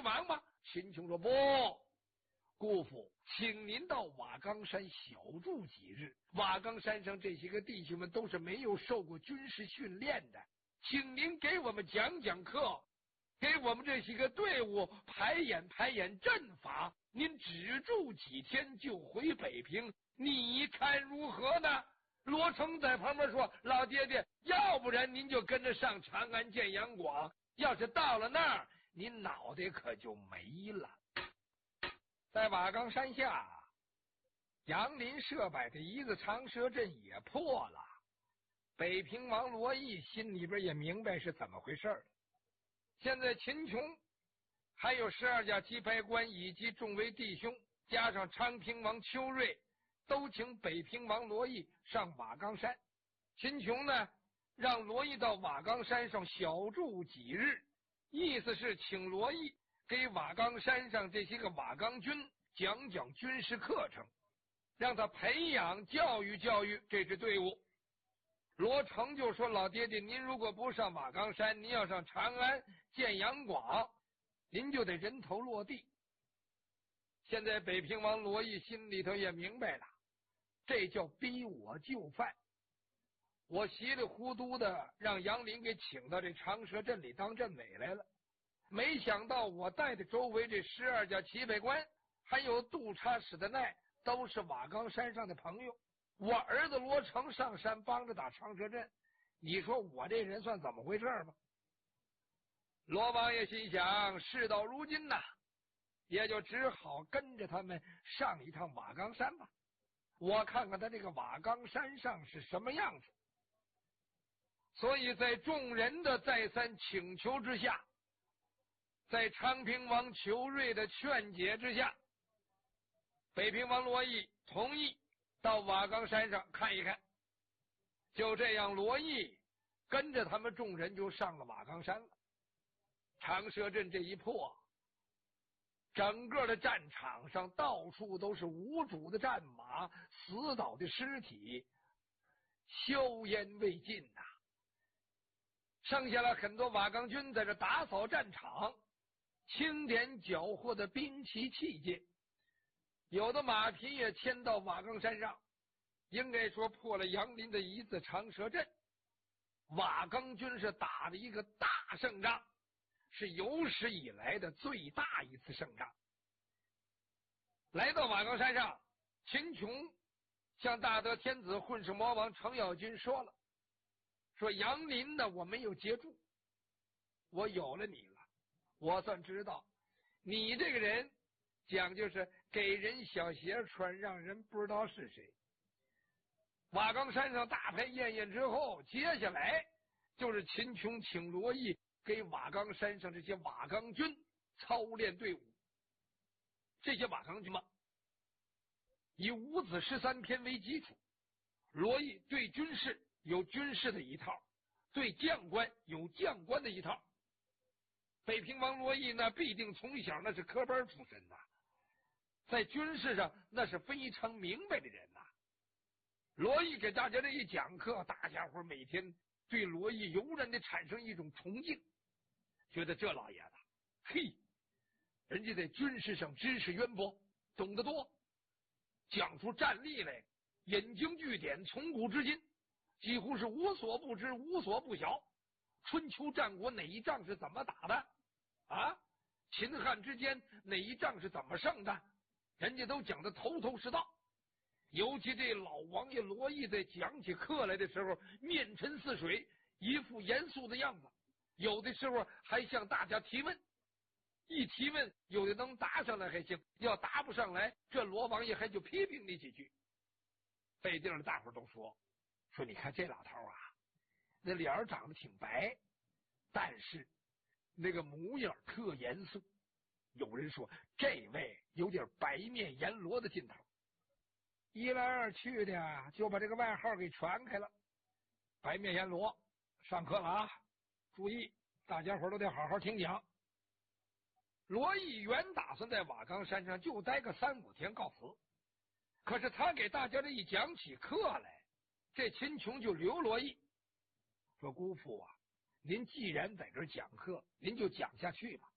往吧。秦琼说不，姑父，请您到瓦岗山小住几日。瓦岗山上这些个弟兄们都是没有受过军事训练的，请您给我们讲讲课，给我们这些个队伍排演排演阵法。您只住几天就回北平，你看如何呢？罗成在旁边说，老爹爹，要不然您就跟着上长安见杨广，要是到了那儿，您脑袋可就没了。在瓦岗山下，杨林设摆的一个长蛇阵也破了。北平王罗毅心里边也明白是怎么回事了。现在秦琼还有12家击败官以及众位弟兄，加上昌平王邱瑞，都请北平王罗毅上瓦岗山。秦琼呢，让罗毅到瓦岗山上小住几日，意思是请罗毅给瓦岗山上这些个瓦岗军讲讲军事课程，让他培养教育教育这支队伍。罗成就说，老爹爹，您如果不上瓦岗山，您要上长安见杨广，您就得人头落地。现在北平王罗毅心里头也明白了，这叫逼我就范。我稀里糊涂的让杨林给请到这长蛇镇里当镇委来了，没想到我带的周围这12家骑北官还有督察史的奈都是瓦岗山上的朋友。我儿子罗成上山帮着打长蛇阵，你说我这人算怎么回事吧？罗王爷心想，事到如今呐，也就只好跟着他们上一趟瓦岗山吧。我看看他这个瓦岗山上是什么样子。所以在众人的再三请求之下，在昌平王裘瑞的劝解之下，北平王罗毅同意到瓦岗山上看一看。就这样，罗毅跟着他们众人就上了瓦岗山了。长蛇阵这一破，整个的战场上到处都是无主的战马，死倒的尸体，硝烟未尽呐。剩下了很多瓦岗军在这打扫战场，清点缴获的兵器器械，有的马匹也迁到瓦岗山上。应该说破了杨林的一字长蛇阵，瓦岗军是打了一个大胜仗，是有史以来的最大一次胜仗。来到瓦岗山上，秦琼向大德天子混世魔王程咬金说了，说杨林呢，我没有接住，我有了你了，我算知道你这个人讲就是给人小鞋穿，让人不知道是谁。瓦岗山上大排宴宴之后，接下来就是秦琼请罗毅给瓦岗山上这些瓦岗军操练队伍。这些瓦岗军嘛，以五子13篇为基础，罗毅对军事有军事的一套，对将官有将官的一套。北平王罗毅呢，必定从小那是科班出身呐，在军事上那是非常明白的人呐。罗毅给大家这一讲课，大家伙每天对罗毅油然的产生一种崇敬，觉得这老爷子，嘿，人家在军事上知识渊博，懂得多，讲出战例来，引经据典，从古至今几乎是无所不知，无所不晓。春秋战国哪一仗是怎么打的啊？秦汉之间哪一仗是怎么胜的？人家都讲得头头是道。尤其这老王爷罗毅在讲起课来的时候，面沉似水，一副严肃的样子，有的时候还向大家提问。一提问，有的能答上来还行，要答不上来，这罗王爷还就批评你几句。背地的大伙都说你看这老头啊，那脸长得挺白，但是那个模样特严肃。有人说这位有点白面阎罗的劲头。一来二去的就把这个外号给传开了。白面阎罗上课了啊，注意大家伙都得好好听讲。罗毅原打算在瓦岗山上就待个3-5天告辞，可是他给大家这一讲起课来，这秦琼就留罗毅说，姑父啊，您既然在这儿讲课，您就讲下去吧，